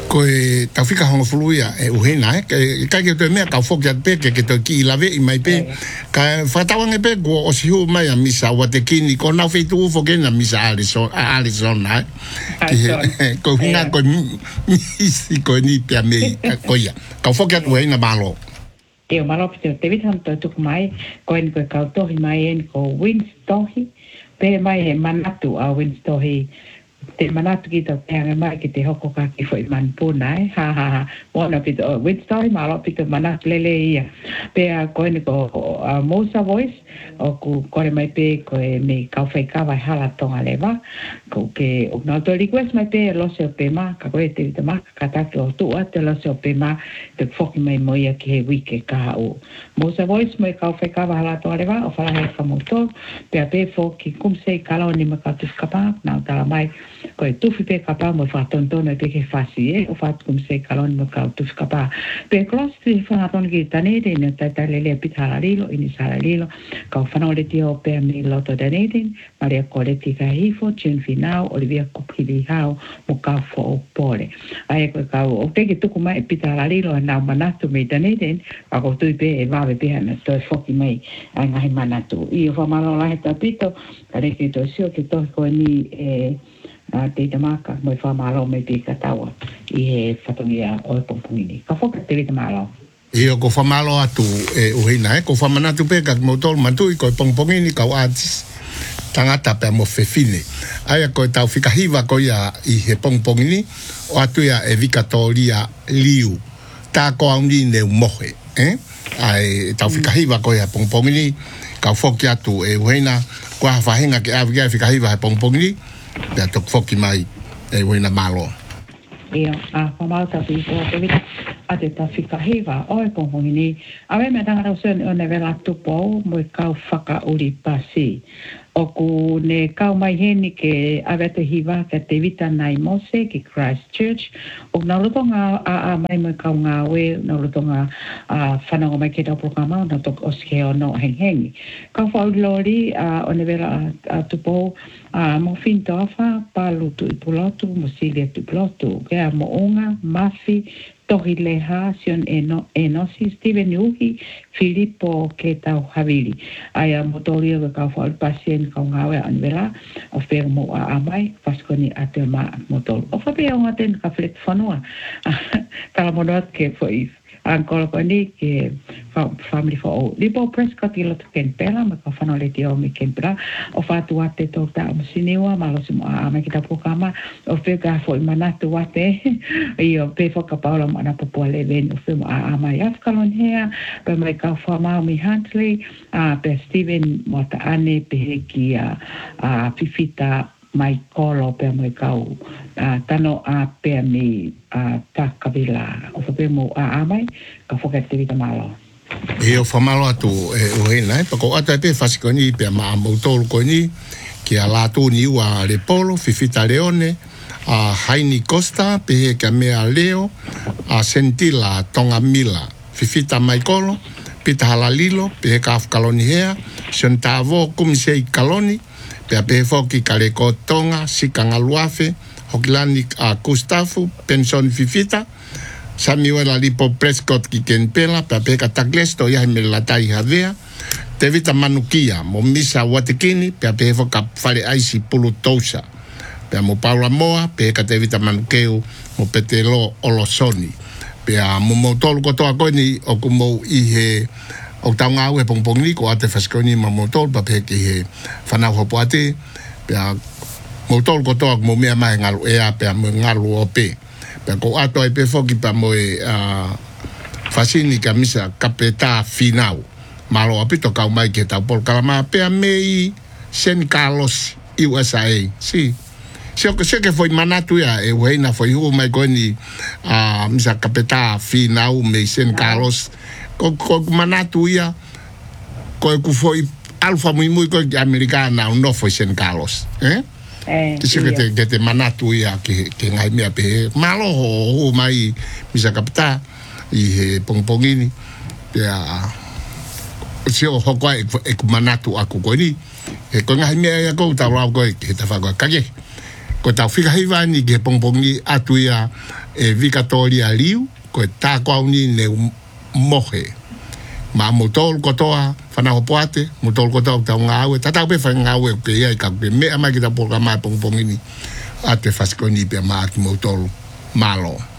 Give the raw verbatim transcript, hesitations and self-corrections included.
ko e tau fika hongo fuluia e uhena e kai ke to me ka fok ya pe ke ke to ki lave i mai pe ka fatawang e pe go o si hu mai a misa wa te kini ko na fe tu fo ke na misa alison alison na ko hina ko si ko ni pe me ko ya ka fok ya uhena malo e malo pe te vitam to tu mai ko en ko ka to mai en ko winstohi pe mai e manatu a winstohi te manatu ki tau peanga mai ki te hoko ka ki fwoi manpuna e ha ha ha wana pito o winstohi malo pito manatu lele ia pe a koe ni ko uh, Mosa Voice o ku kore mai pe koe me kauwhai kawa hala tonga lewa ko ke o na to request mai pe lo se o pe ma ka koe te vita ma ka take o tua te lo se o pe ma te whoki mai moia ki he wike ka o Mosa Voice mai kauwhai kawa hala tonga lewa o whala hei whamoto pe a pe whoki kumsei kalao ni ma kautus kapa na utala mai ko e tufi pe kapa mo fa tontona pe ke fasi e o fa kum se kalon mo ka tufi kapa pe cross ti fa ton ki tane de ne ta ta le le pitala lilo ini sala lilo ka fa no le ti o pe mi loto de nedin maria coleti ka hifo chen finao olivia kupili hao mo ka fo pole ai ko ka o te ki tu kuma e pitala lilo na manatu me tane den a ko tu pe e va be pe na to foki mai ai ngai manatu i fa malo la ta pito ka le ki to sio ki to ko ni e a te tamaka mo fa malo me te katawa i he fatongia o pompungini ka foka te te malo i o ko fa malo atu e o hina e ko fa manatu pe ka mo tol mantu i ko pompungini ka atis tangata pe mo fefine ai ko tau fika hiva ko ia i he pompungini o atu ia e vikatoria liu ta ko auni ne mohe eh ai tau fika hiva ko ia pompungini ka foki atu e o hina ko fa hinga ke avia fika hiva he pompungini ya tok foki mai e wena malo ia a famau ta pi ko te vita a te ta fika hiva o e pompongini a me me tanga rausen o ne vela tupo mo e kau whaka uri pasi o ku ne kau mai heni ke ave te hiva ke te vita nai mose ki Christchurch o na rotonga a a mai mo kau ngā we na rotonga a whanonga mai ke tau programa na tok oske o no heng hengi kau whau lori a o ne vela a tupo a mo finto afa palu tu ipulotu mo silia tu ipulotu ke a mo onga mafi tohi leha sion eno enosi Steven Uhi Filippo ke tau havili ai a motori o ka fa pasien ka ngawe an vela o fer mo a amai paskoni ate ma motor o fa pe o aten ka flex fanua tala monot ke foi ancora quindi che fa family for all lipo prescott il ken pela ma ka fano le tio mi ken bra o fatto ate torta mo sinewa ma lo simo a me kita programa o fe ka fo manatu ate io pe fo ka paola ma na popo le ven o fe a a mai afkalon hea pe me ka fo ma mi Huntley a pe Steven mo ta ane pe ki a a fifita mai kolo pe mo kau a tano a pe mi a takavila o pe mo a amai ka foka te vita malo e o famalo atu e o ena e pako ata pe fasikoni pe ma mo tol koni ki ala tu ni wa le polo fifita leone a Haini Costa pe ka me a Leo a Sentila Tonga Mila fifita mai kolo pita halalilo pe ka afkaloni hea sontavo kumisei kaloni pe pe foki kale ko tonga sikanga luafe hokilani a Gustavo pension fifita Samuel Alipo Prescott ki ken pela pe pe ka taklesto ya me la tai havea te vita manukia mo misa watekini pe pe foka fale aisi pulutosa pe mo Paula Moa pe ka te vita manukeu mo petelo olosoni pe a mo motol ko to akoni o kumo i he o taunga ue pongpongni ko ate faskoni ma motol pa pe ki he whanau hopo ate pe a motol ko toak mo mea mai ngalu ea pe a mo ngalu o pe pe ko ato e pe foki pa mo e fasini ka misa kapeta finau malo apito kau mai ke tau pol kalama pe a mei Saint Carlos U S A si se que se que foi manatu ya e weina foi hu mai ko ni a misa kapeta finau me Saint Carlos ko ko manatu ya ko ku foi alfa muy muy ko americana no foi Saint Carlos eh eh que que te te manatu ya que que ngai me pe malo ho mai misa kapita i he pongpongini ya se o ho ko e ku manatu aku ko ni e ko ngai me ya ko ta ra ko ke ta fa ko ka ke ko ta fika hiva ni ke pongpongi atu ya e Victoria Liu ko ta ko ni ne mohe ma motol ko toa fana ho poate motol ko toa ta nga we tata pe fa nga we pe ya ka pe me ama kita programa pong pong ini ate faskoni pe ma motol malo